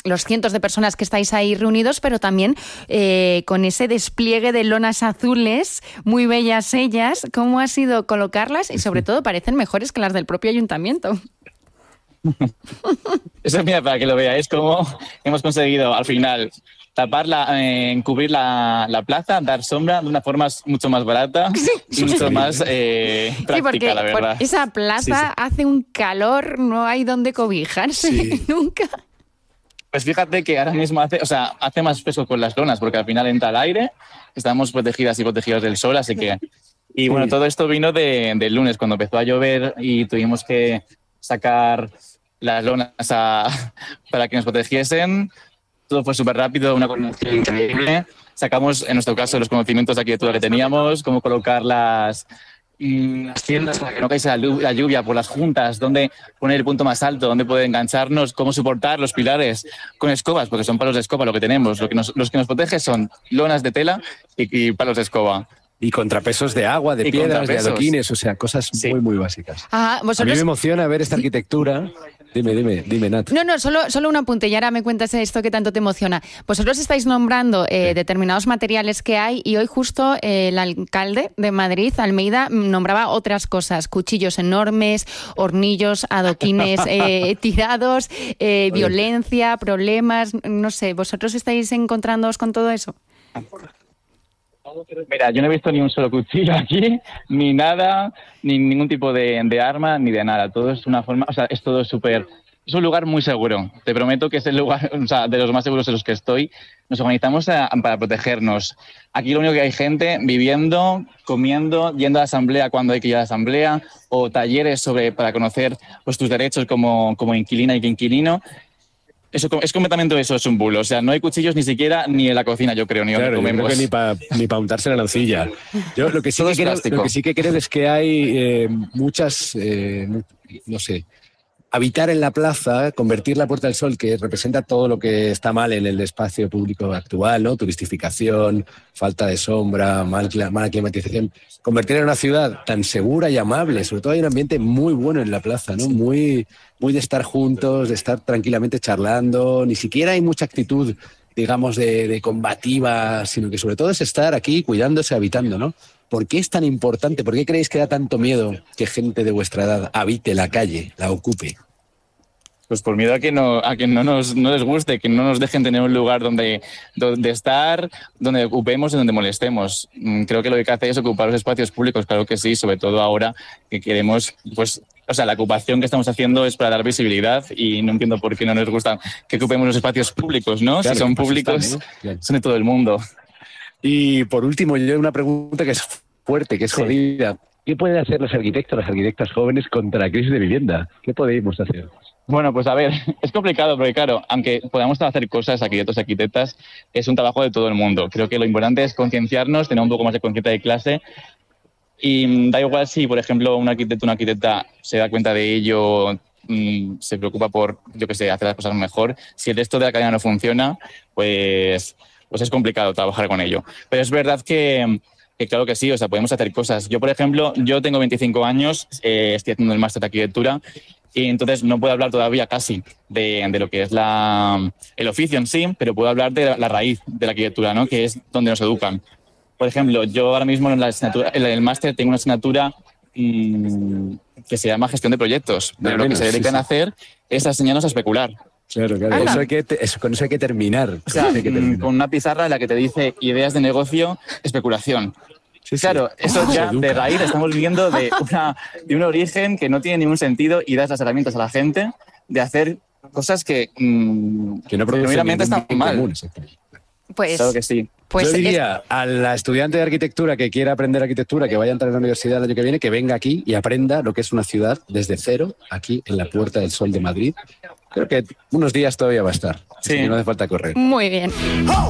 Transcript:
los cientos de personas que estáis ahí reunidos, pero también con ese despliegue de lonas azules, muy bellas ellas. ¿Cómo ha sido colocarlas? Y sobre todo parecen mejores que las del propio ayuntamiento. Eso, mira, para que lo veáis, cómo hemos conseguido al final cubrir la plaza, dar sombra de una forma mucho más barata y mucho más práctica, la verdad. Esa plaza hace un calor, no hay donde cobijarse nunca. Pues fíjate que ahora mismo hace más fresco con las lonas, porque al final entra el aire, estamos protegidas y protegidos del sol, así que... Y bueno, todo esto vino del lunes, cuando empezó a llover y tuvimos que sacar las lonas para que nos protegiesen. Todo fue súper rápido, una coordinación increíble. Sacamos, en nuestro caso, los conocimientos de arquitectura que teníamos, cómo colocar las tiendas para que no caiga la lluvia, por las juntas, dónde poner el punto más alto, dónde poder engancharnos, cómo soportar los pilares con escobas, porque son palos de escoba lo que tenemos. Los que nos protege son lonas de tela y palos de escoba. Y contrapesos de agua, de piedras, de adoquines, o sea, cosas muy, muy básicas. A mí me emociona ver esta arquitectura. Dime, Nat. No, solo un apunte y ahora me cuentas esto que tanto te emociona. Vosotros estáis nombrando determinados materiales que hay y hoy justo el alcalde de Madrid, Almeida, nombraba otras cosas, cuchillos enormes, hornillos, adoquines tirados, violencia, problemas, no sé, ¿vosotros estáis encontrándoos con todo eso? Mira, yo no he visto ni un solo cuchillo aquí, ni nada, ni ningún tipo de arma, ni de nada. Todo es una forma, es todo súper... Es un lugar muy seguro. Te prometo que es el lugar, de los más seguros en los que estoy. Nos organizamos para protegernos. Aquí lo único que hay gente viviendo, comiendo, yendo a la asamblea cuando hay que ir a la asamblea, o talleres para conocer pues, tus derechos como inquilina y inquilino. Eso es completamente eso, es un bulo. O sea, no hay cuchillos ni siquiera ni en la cocina, yo creo, ni donde comemos. Yo creo que ni para untarse la nocilla. Yo lo que sí que creo es que hay muchas, no sé, habitar en la plaza, convertir la Puerta del Sol, que representa todo lo que está mal en el espacio público actual, ¿no? Turistificación, falta de sombra, mala climatización. Convertir en una ciudad tan segura y amable, sobre todo hay un ambiente muy bueno en la plaza, ¿no? Muy de estar juntos, de estar tranquilamente charlando. Ni siquiera hay mucha actitud, digamos, de combativa, sino que sobre todo es estar aquí cuidándose, habitando, ¿no? ¿Por qué es tan importante? ¿Por qué creéis que da tanto miedo que gente de vuestra edad habite la calle, la ocupe? Pues por miedo a que no les guste, que no nos dejen tener un lugar donde estar, donde ocupemos y donde molestemos. Creo que lo que hace es ocupar los espacios públicos, claro que sí, sobre todo ahora que queremos, pues, la ocupación que estamos haciendo es para dar visibilidad y no entiendo por qué no nos gusta que ocupemos los espacios públicos, ¿no? Claro, si son públicos, son de todo el mundo. Y por último, yo una pregunta que es fuerte, que es jodida. ¿Qué pueden hacer los arquitectos, las arquitectas jóvenes contra la crisis de vivienda? ¿Qué podemos hacer? Bueno, pues a ver, es complicado porque claro, aunque podamos hacer cosas, arquitectos y arquitectas, es un trabajo de todo el mundo. Creo que lo importante es concienciarnos, tener un poco más de conciencia de clase y da igual si, por ejemplo, un arquitecto o una arquitecta se da cuenta de ello, se preocupa por, yo qué sé, hacer las cosas mejor. Si el resto de la cadena no funciona, pues es complicado trabajar con ello. Pero es verdad que claro que sí, podemos hacer cosas. Yo, por ejemplo, yo tengo 25 años, estoy haciendo el máster de arquitectura y entonces no puedo hablar todavía casi de lo que es el oficio en sí, pero puedo hablar de la raíz de la arquitectura, ¿no? Que es donde nos educan. Por ejemplo, yo ahora mismo en el máster tengo una asignatura que se llama gestión de proyectos, pero lo que se dedican a hacer es a enseñarnos a especular. Claro. Con eso hay que terminar. Con una pizarra en la que te dice ideas de negocio, especulación. Claro, eso ya de raíz estamos viendo de un origen que no tiene ningún sentido y das las herramientas a la gente de hacer cosas que no primeramente están mal. Pues, claro que sí. Pues yo diría a la estudiante de arquitectura que quiera aprender arquitectura, que vaya a entrar a la universidad el año que viene, que venga aquí y aprenda lo que es una ciudad desde cero, aquí en la Puerta del Sol de Madrid. Creo que unos días todavía va a estar. Sí. No hace falta correr. Muy bien.